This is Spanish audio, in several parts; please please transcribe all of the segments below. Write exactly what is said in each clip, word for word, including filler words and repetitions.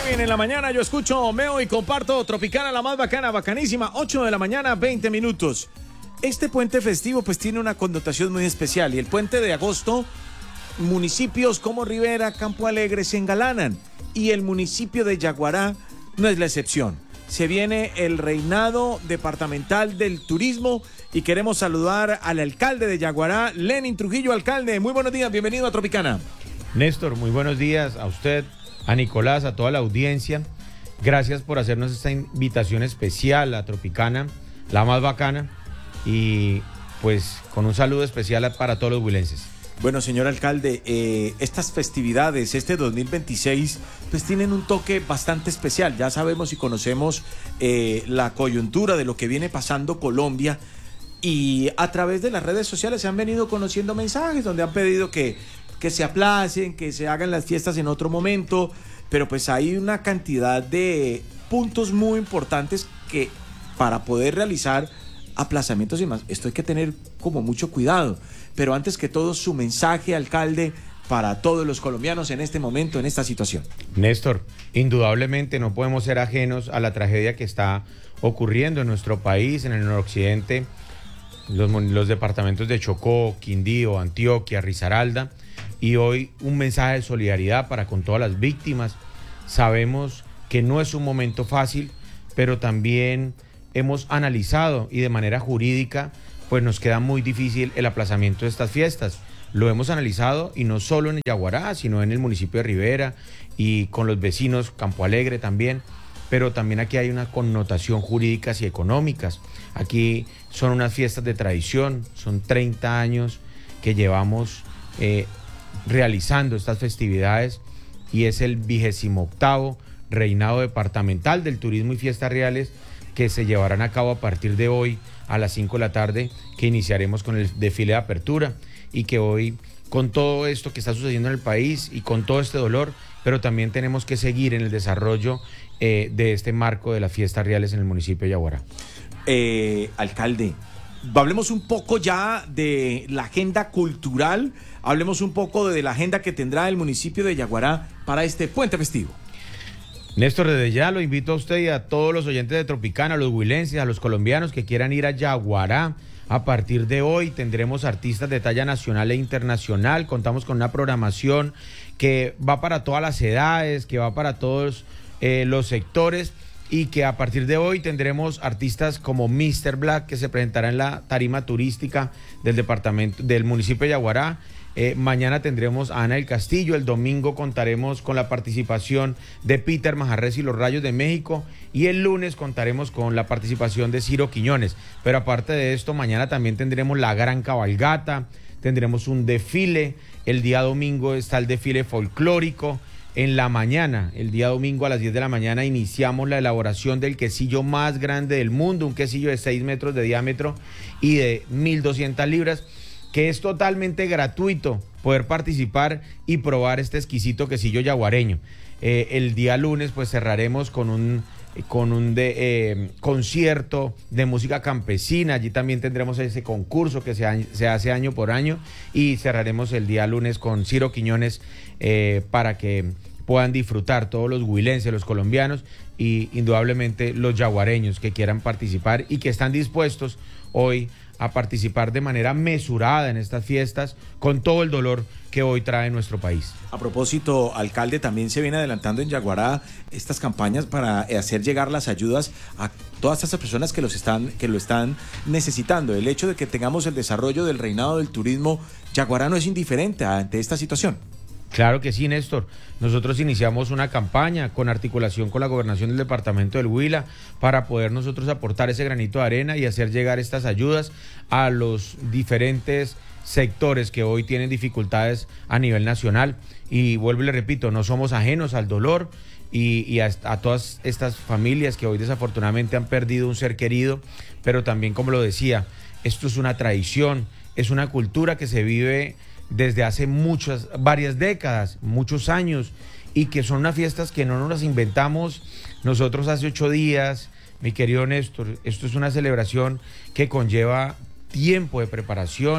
Bien, en la mañana yo escucho Meo y comparto Tropicana, la más bacana, bacanísima, ocho de la mañana, veinte minutos. Este puente festivo pues tiene una connotación muy especial y el puente de agosto, municipios como Rivera, Campo Alegre se engalanan y el municipio de Yaguará no es la excepción. Se viene el reinado departamental del turismo y queremos saludar al alcalde de Yaguará, Lenin Trujillo. Alcalde, muy buenos días, bienvenido a Tropicana. Néstor, muy buenos días a usted, a Nicolás, a toda la audiencia. Gracias por hacernos esta invitación especial a Tropicana, la más bacana, y pues con un saludo especial para todos los huilenses. Bueno, señor alcalde, eh, estas festividades, este dos mil veintiséis, pues tienen un toque bastante especial. Ya sabemos y conocemos eh, la coyuntura de lo que viene pasando Colombia, y a través de las redes sociales se han venido conociendo mensajes donde han pedido que, que se aplacen, que se hagan las fiestas en otro momento, pero pues hay una cantidad de puntos muy importantes que para poder realizar aplazamientos y más, esto hay que tener como mucho cuidado. Pero antes que todo, su mensaje, alcalde, para todos los colombianos en este momento, en esta situación. Néstor, indudablemente no podemos ser ajenos a la tragedia que está ocurriendo en nuestro país, en el noroccidente, los, los departamentos de Chocó, Quindío, Antioquia, Risaralda, y hoy un mensaje de solidaridad para con todas las víctimas. Sabemos que no es un momento fácil, pero también hemos analizado y de manera jurídica pues nos queda muy difícil el aplazamiento de estas fiestas. Lo hemos analizado y no solo en Yaguará, sino en el municipio de Rivera y con los vecinos, Campo Alegre también, pero también aquí hay una connotación jurídicas y económicas. Aquí son unas fiestas de tradición, son treinta años que llevamos eh, realizando estas festividades y es el vigésimo octavo reinado departamental del turismo y fiestas reales que se llevarán a cabo a partir de hoy a las cinco de la tarde, que iniciaremos con el desfile de apertura, y que hoy, con todo esto que está sucediendo en el país y con todo este dolor, pero también tenemos que seguir en el desarrollo eh, de este marco de las fiestas reales en el municipio de Yaguará. Eh, alcalde, hablemos un poco ya de la agenda cultural, hablemos un poco de la agenda que tendrá el municipio de Yaguará para este puente festivo. Néstor, desde ya lo invito a usted y a todos los oyentes de Tropicana, a los huilenses, a los colombianos que quieran ir a Yaguará. A partir de hoy tendremos artistas de talla nacional e internacional. Contamos con una programación que va para todas las edades, que va para todos eh, los sectores, y que a partir de hoy tendremos artistas como míster Black, que se presentará en la tarima turística del departamento del municipio de Yaguará. Eh, mañana tendremos a Ana del Castillo, el domingo contaremos con la participación de Peter Majarres y los Rayos de México, y el lunes contaremos con la participación de Ciro Quiñones. Pero aparte de esto, mañana también tendremos la gran cabalgata, tendremos un desfile, el día domingo está el desfile folclórico. En la mañana, el día domingo a las diez de la mañana, iniciamos la elaboración del quesillo más grande del mundo, un quesillo de seis metros de diámetro y de mil doscientas libras, que es totalmente gratuito poder participar y probar este exquisito quesillo yaguareño. Eh, el día lunes pues cerraremos con un, con un de, eh, concierto de música campesina. Allí también tendremos ese concurso que se, se hace año por año, y cerraremos el día lunes con Ciro Quiñones eh, para que puedan disfrutar todos los huilenses, los colombianos y indudablemente los yaguareños que quieran participar y que están dispuestos hoy a participar de manera mesurada en estas fiestas con todo el dolor que hoy trae nuestro país. A propósito, alcalde, también se viene adelantando en Yaguará estas campañas para hacer llegar las ayudas a todas estas personas que los están, que lo están necesitando. El hecho de que tengamos el desarrollo del reinado del turismo, Yaguará no es indiferente ante esta situación. Claro que sí, Néstor. Nosotros iniciamos una campaña con articulación con la gobernación del departamento del Huila para poder nosotros aportar ese granito de arena y hacer llegar estas ayudas a los diferentes sectores que hoy tienen dificultades a nivel nacional. Y vuelvo y le repito, no somos ajenos al dolor y, y a, a todas estas familias que hoy desafortunadamente han perdido un ser querido, pero también, como lo decía, esto es una tradición, es una cultura que se vive desde hace muchas, varias décadas, muchos años, y que son unas fiestas que no nos las inventamos nosotros hace ocho días, mi querido Néstor. Esto es una celebración que conlleva tiempo de preparación,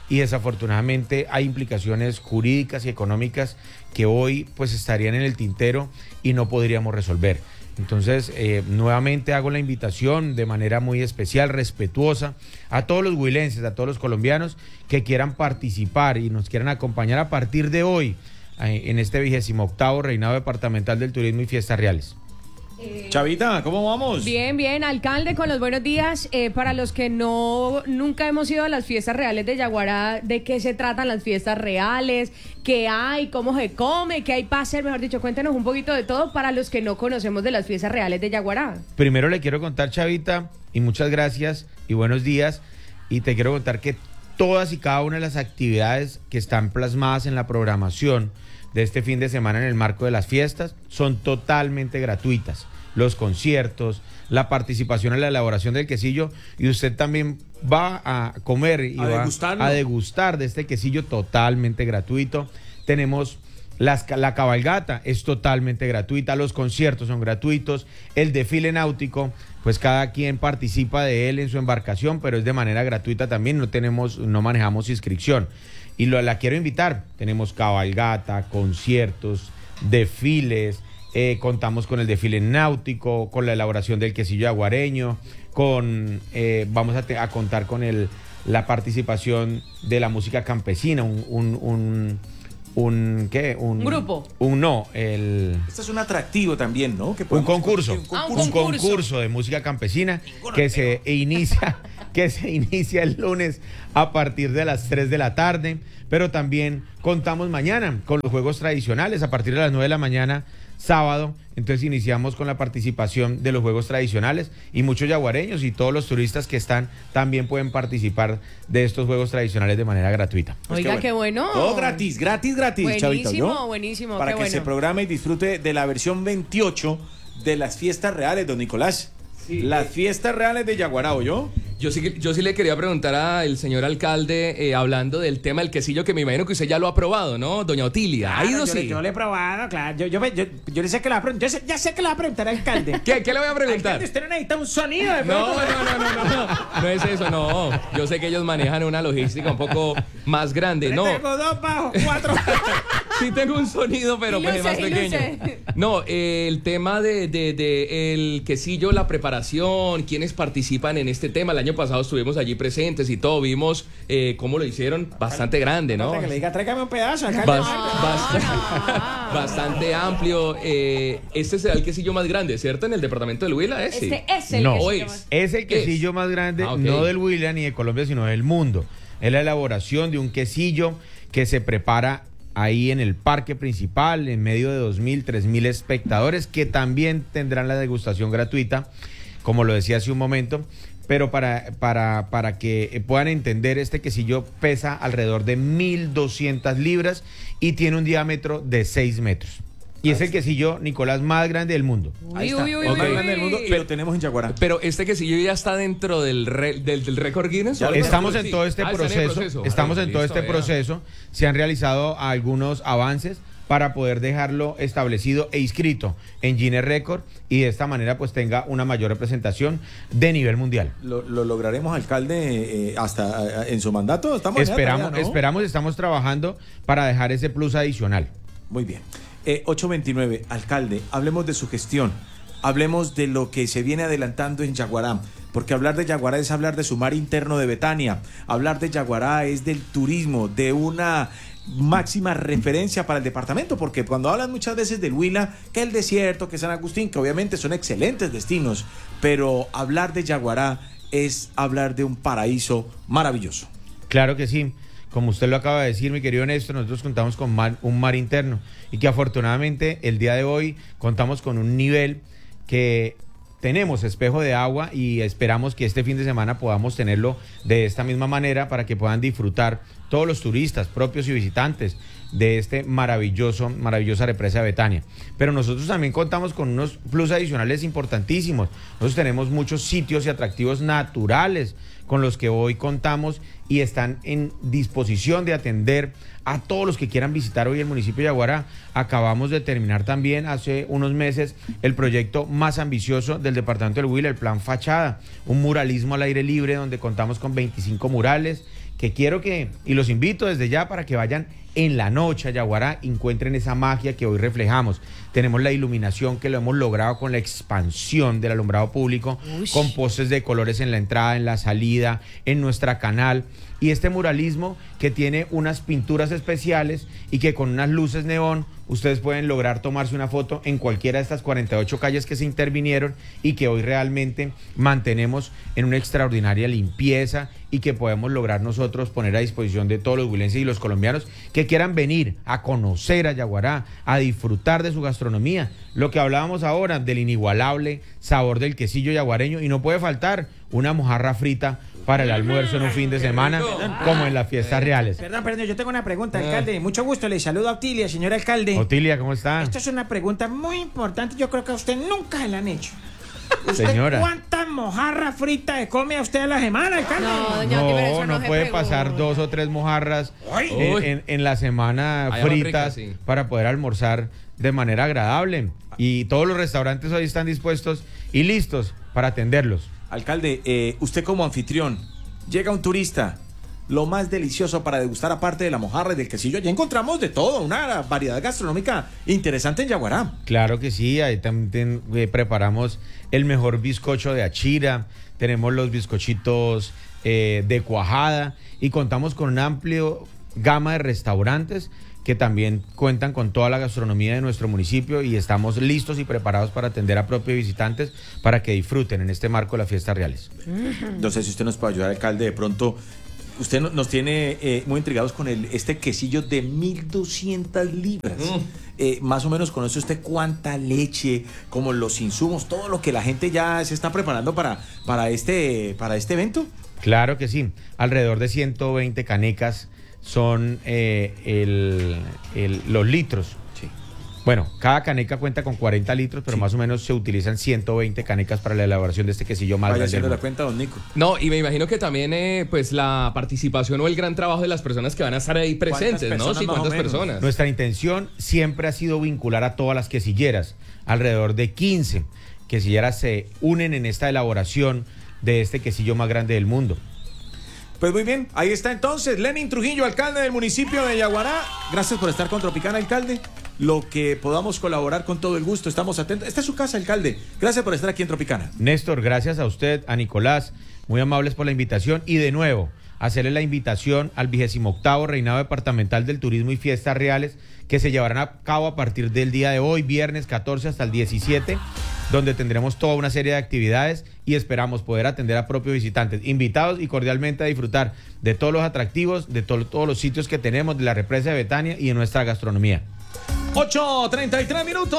y desafortunadamente hay implicaciones jurídicas y económicas que hoy pues estarían en el tintero y no podríamos resolver. Entonces, eh, nuevamente hago la invitación de manera muy especial, respetuosa, a todos los huilenses, a todos los colombianos que quieran participar y nos quieran acompañar a partir de hoy eh, en este vigésimo octavo Reinado Departamental del Turismo y Fiestas Reales. Eh, Chavita, ¿cómo vamos? Bien, bien, alcalde, con los buenos días. Eh, para los que no nunca hemos ido a las fiestas reales de Yaguará, ¿de qué se tratan las fiestas reales? ¿Qué hay? ¿Cómo se come? ¿Qué hay para hacer? Mejor dicho, cuéntenos un poquito de todo para los que no conocemos de las fiestas reales de Yaguará. Primero le quiero contar, Chavita, y muchas gracias y buenos días, y te quiero contar que todas y cada una de las actividades que están plasmadas en la programación de este fin de semana en el marco de las fiestas son totalmente gratuitas. Los conciertos, la participación en la elaboración del quesillo, y usted también va a comer y a va degustarlo. a degustar de este quesillo totalmente gratuito. Tenemos las, la cabalgata, es totalmente gratuita, los conciertos son gratuitos, el desfile náutico, pues cada quien participa de él en su embarcación, pero es de manera gratuita también, no tenemos, no manejamos inscripción. Y lo, la quiero invitar, tenemos cabalgata, conciertos, desfiles, eh, contamos con el desfile náutico, con la elaboración del quesillo aguareño, con eh, vamos a, te, a contar con el, la participación de la música campesina, un, un, un, un ¿qué? Un, ¿Un grupo? Un no, el... Este es un atractivo también, ¿no? Que un concurso, un concurso. Ah, un concurso de música campesina que se inicia, que se inicia el lunes a partir de las tres de la tarde, pero también contamos mañana con los juegos tradicionales a partir de las nueve de la mañana, sábado. Entonces iniciamos con la participación de los juegos tradicionales y muchos yaguareños y todos los turistas que están también pueden participar de estos juegos tradicionales de manera gratuita. Pues Oiga, qué bueno. Todo gratis, gratis, gratis, buenísimo, Chavita, ¿no? Buenísimo, Para qué que bueno. se programe y disfrute de la versión veintiocho de las fiestas reales, don Nicolás. Sí. Las fiestas reales de Yaguará, ¿oyó? Yo sí, yo sí le quería preguntar al señor alcalde, eh, hablando del tema del quesillo, que me imagino que usted ya lo ha probado, ¿no? Doña Otilia, Claro, ¿ha ido yo, sí? le, yo le he probado, claro. Yo, yo, yo, yo le sé que le va a preguntar. Yo sé, ya sé que le va a preguntar, alcalde. ¿Qué, ¿Qué le voy a preguntar? Alcalde, usted no necesita un sonido de No, pronto. no, no, no, no, no es eso, no. Yo sé que ellos manejan una logística un poco más grande, Le ¿no? tengo dos bajos, cuatro. Sí tengo un sonido, pero Y pues es luce, más y pequeño. luce. No, eh, el tema de, de, de el quesillo, la preparación, quiénes participan en este tema. El año pasado estuvimos allí presentes y todo, vimos eh, cómo lo hicieron, bastante grande, ¿no? Que le diga, tráigame un pedazo, alcalde. Bas- No, bas- no. Bastante amplio. Eh, este será el quesillo más grande, ¿cierto? En el departamento del Huila, ¿es? Sí. Este es el No. quesillo O es. más- Es el quesillo más grande, Ah, ok. no del Huila ni de Colombia, sino del mundo. Es la elaboración de un quesillo que se prepara ahí en el parque principal, en medio de dos mil, tres mil espectadores, que también tendrán la degustación gratuita, como lo decía hace un momento. Pero para, para, para que puedan entender, este quesillo pesa alrededor de mil doscientas libras y tiene un diámetro de seis metros. Y es el quesillo, Nicolás, más grande del mundo. Ahí Uy, está, uy, uy, el uy, más grande del mundo, y uy. lo tenemos en Yaguará. Pero este quesillo ya está dentro del, re- del, del récord Guinness. Ya ¿o lo algo Estamos así? en todo este Ah, está en el proceso, proceso. estamos Ah, en todo listo, este vea. proceso. Se han realizado algunos avances para poder dejarlo establecido e inscrito en Guinness Record y de esta manera pues tenga una mayor representación de nivel mundial. Lo, lo lograremos, alcalde, eh, hasta eh, en su mandato. Estamos en esa Esperamos, tarea, ¿no? esperamos, estamos trabajando para dejar ese plus adicional. Muy bien. Eh, ocho veintinueve, alcalde, hablemos de su gestión. Hablemos de lo que se viene adelantando en Yaguará, porque hablar de Yaguará es hablar de su mar interno de Betania. Hablar de Yaguará es del turismo, de una máxima referencia para el departamento, porque cuando hablan muchas veces del Huila, que el desierto, que San Agustín, que obviamente son excelentes destinos, pero hablar de Yaguará es hablar de un paraíso maravilloso. Claro que sí. Como usted lo acaba de decir, mi querido Néstor, nosotros contamos con mar- un mar interno y que afortunadamente el día de hoy contamos con un nivel que tenemos espejo de agua y esperamos que este fin de semana podamos tenerlo de esta misma manera para que puedan disfrutar todos los turistas, propios y visitantes de este maravilloso, maravillosa represa de Betania. Pero nosotros también contamos con unos plus adicionales importantísimos. Nosotros tenemos muchos sitios y atractivos naturales con los que hoy contamos y están en disposición de atender a todos los que quieran visitar hoy el municipio de Yaguará. Acabamos de terminar también hace unos meses el proyecto más ambicioso del departamento del Huila, el Plan Fachada, un muralismo al aire libre donde contamos con veinticinco murales que quiero que, y los invito desde ya para que vayan en la noche a Yaguará, encuentren esa magia que hoy reflejamos. Tenemos la iluminación que lo hemos logrado con la expansión del alumbrado público, Uy. con postes de colores en la entrada, en la salida, en nuestra canal, y este muralismo que tiene unas pinturas especiales y que con unas luces neón ustedes pueden lograr tomarse una foto en cualquiera de estas cuarenta y ocho calles que se intervinieron y que hoy realmente mantenemos en una extraordinaria limpieza y que podemos lograr nosotros poner a disposición de todos los huilenses y los colombianos que quieran venir a conocer a Yaguará, a disfrutar de su gastronomía, lo que hablábamos ahora del inigualable sabor del quesillo yaguareño, y no puede faltar una mojarra frita para el almuerzo en un fin de semana, como en las fiestas reales. Perdón, perdón, yo tengo una pregunta, alcalde. Mucho gusto, le saludo a Otilia, señor alcalde. Otilia, ¿cómo está? Esto es una pregunta muy importante, yo creo que a usted nunca se la han hecho. ¿Usted Señora, cuántas mojarras fritas se come a usted a la semana, alcalde? No, doña Otilia, pero no, eso no se puede pregunta. pasar dos o tres mojarras Ay. en, en- en la semana Allá van fritas ricas, sí. para poder almorzar de manera agradable. Y todos los restaurantes hoy están dispuestos y listos para atenderlos. Alcalde, eh, usted como anfitrión, llega un turista, lo más delicioso para degustar aparte de la mojarra y del quesillo, ya encontramos de todo, una variedad gastronómica interesante en Yaguará. Claro que sí, ahí también eh, preparamos el mejor bizcocho de achira, tenemos los bizcochitos eh, de cuajada y contamos con una amplia gama de restaurantes que también cuentan con toda la gastronomía de nuestro municipio y estamos listos y preparados para atender a propios visitantes para que disfruten en este marco de las fiestas reales. No sé si usted nos puede ayudar, alcalde, de pronto. Usted no- nos tiene eh, muy intrigados con el, este quesillo de mil doscientas libras. Mm. Eh, más o menos conoce usted cuánta leche, como los insumos, todo lo que la gente ya se está preparando para, para, este, para este evento. Claro que sí, alrededor de ciento veinte canecas son eh, el- el- los litros. Sí. Bueno, cada caneca cuenta con cuarenta litros, pero Sí. más o menos se utilizan ciento veinte canecas para la elaboración de este quesillo más Vaya grande del haciendo la mundo. cuenta, don Nico. No, y me imagino que también eh, pues la participación o el gran trabajo de las personas que van a estar ahí presentes, ¿no? personas Sí, más o ¿cuántas menos? personas? Nuestra intención siempre ha sido vincular a todas las quesilleras. Alrededor de quince quesilleras se unen en esta elaboración de este quesillo más grande del mundo. Pues muy bien, ahí está entonces Lenin Trujillo, alcalde del municipio de Yaguará. Gracias por estar con Tropicana, alcalde. Lo que podamos colaborar con todo el gusto, estamos atentos. Esta es su casa, alcalde. Gracias por estar aquí en Tropicana. Néstor, gracias a usted, a Nicolás, muy amables por la invitación y de nuevo hacerle la invitación al vigésimo octavo Reinado Departamental del Turismo y Fiestas Reales que se llevarán a cabo a partir del día de hoy, viernes catorce hasta el diecisiete, donde tendremos toda una serie de actividades y esperamos poder atender a propios visitantes, invitados y cordialmente a disfrutar de todos los atractivos, de to- todos los sitios que tenemos, de la represa de Betania y de nuestra gastronomía. ocho treinta y tres minutos.